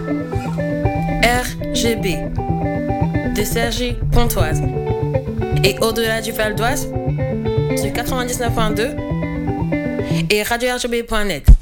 RGB de Sergi Pontoise et au-delà du Val d'Oise sur 99.2 et radio-rgb.net.